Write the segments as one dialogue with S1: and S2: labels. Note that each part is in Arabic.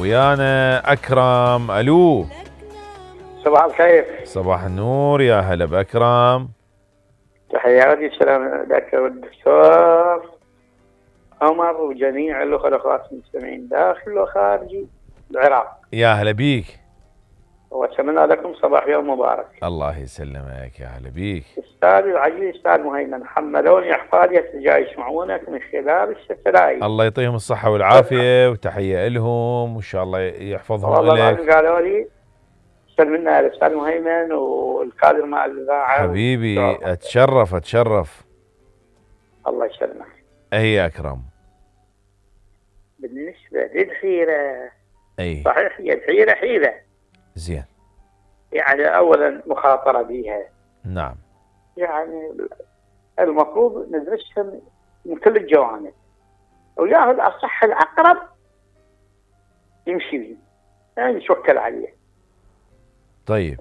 S1: ويانا أكرم. ألو،
S2: صباح الخير.
S1: صباح النور، يا هلا بأكرم.
S2: تحياتي السلام لك والدكتور عمر وجميع الأخوات المستمعين داخل وخارج العراق.
S1: يا هلا بيك،
S2: وأتمنى لكم صباح يوم مبارك.
S1: الله يسلمك، يا هلا بيك.
S2: أستاذي العزيز أستاذ مهيمن، حملوني أحفادي جاي يسمعونك من خلال الستلايت.
S1: الله يعطيهم الصحة والعافية وتحية لهم وإن شاء الله يحفظهم
S2: والله
S1: لك.
S2: العظيم قالوا لي سلمنا الأستاذ مهيمن والكادر مع الإذاعة.
S1: حبيبي أتشرف.
S2: الله يسلمك.
S1: أي أكرم.
S2: بالنسبة للحيرة،
S1: أي
S2: صحيح هي الحيرة حيرة،
S1: زين.
S2: يعني أولا مخاطرة بها،
S1: نعم.
S2: يعني المفروض ندرسها من كل الجوانب وياخذ الصح الأقرب يمشي به، يعني نتوكل عليه.
S1: طيب.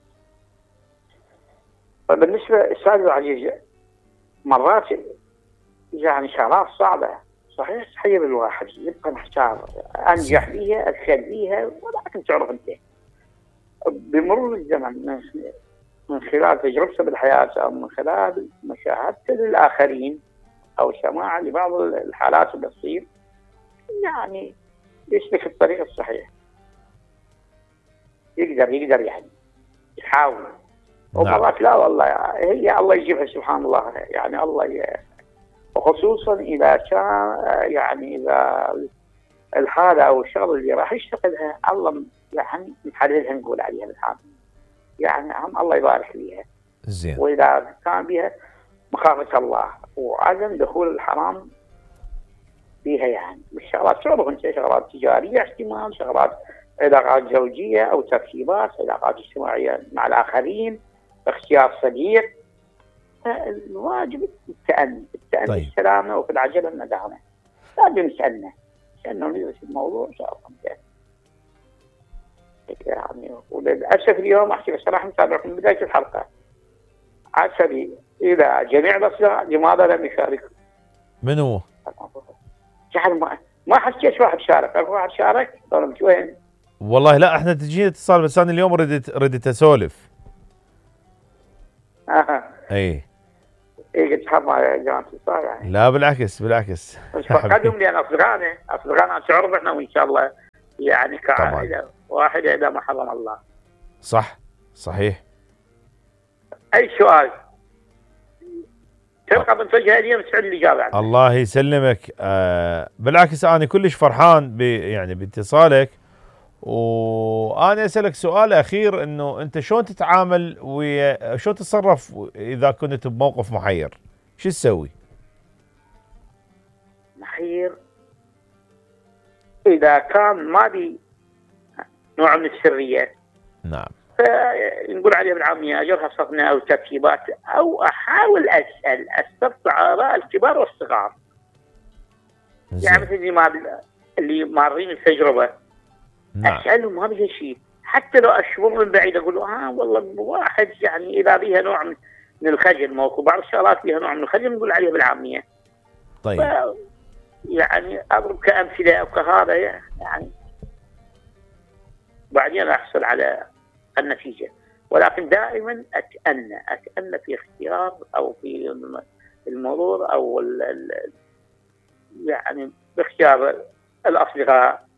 S2: فبالنسبة أستاذ العزيز، مرات يعني شغلات صعبة صحيح تحير الواحد، يبقى محتار أنجح بيها أفشل بيها، ولكن تعرف أنت بمرور الزمن من خلال تجربته بالحياة أو من خلال مشاهدته للآخرين أو سماع لبعض الحالات اللي تصير، يعني يسلك الطريق الصحيح، يقدر يعني يحاول. ومرات لا والله هي الله يجيبها سبحان الله، يعني الله وخصوصا إذا كان يعني إذا الحالة أو الشغل اللي راح يشتغلها الله يعني محددها نقول عليها بالحال، يعني هم الله يبارك فيها.
S1: زين.
S2: وإذا كان بها مخافة الله وعدم دخول الحرام فيها، يعني الشغلات تعرف انت، شغلات تجارية احتمال، شغلات علاقات زوجية أو ترتيبات علاقات اجتماعية مع الآخرين، اختيار صديق، الواجب التأني
S1: طيب.
S2: السلامة، وفي العجلة الندامة. لازم نسألنا ندرس الموضوع إن شاء الله. يعني وللأسف اليوم أحكي بصراحة متابعكم من بداية الحلقة، عسبي إلى جميع الأصدقاء لماذا لم يشاركوا؟
S1: من هو؟
S2: جعل ما حسيت واحد شارك، أكو واحد شارك ضربت وين؟
S1: والله لا، احنا تجينا اتصال بس انا اليوم ردت اسولف. اي
S2: قلت حرام يا جماعة الصار يعني.
S1: لا بالعكس
S2: بس فقدهم لأن أصدقائنا تعرف احنا وإن شاء الله يعني كعائلة واحدة إذا ما حرم الله.
S1: صح صحيح.
S2: أي سؤال تبقى بنتوجه اليوم تسأل الإجابة عنه.
S1: الله يسلمك. بالعكس أنا كلش فرحان يعني باتصالك، وأنا أسألك سؤال أخير، إنه أنت شلون تتعامل وشلون تتصرف إذا كنت بموقف محير؟ شو تسوي؟
S2: محير إذا كان ما بي نوع من السرية،
S1: نعم،
S2: فنقول عليه بالعامية أجرها صفنة أو ترتيبات، أو أحاول أستطلع آراء الكبار والصغار. يعني مثل اللي مارين التجربة،
S1: نعم.
S2: أسألهم ما بيها شيء، حتى لو أشوف من بعيد أقول والله واحد يعني إذا بيها نوع من الخجل، موقف بعض الشغلات بيها نوع من الخجل نقول عليها بالعامية.
S1: طيب.
S2: يعني أضرب كأمثلة أو كهذا يعني بعدين أحصل على النتيجة، ولكن دائما أتأنى في اختيار أو في المرور أو يعني باختيار الأصدقاء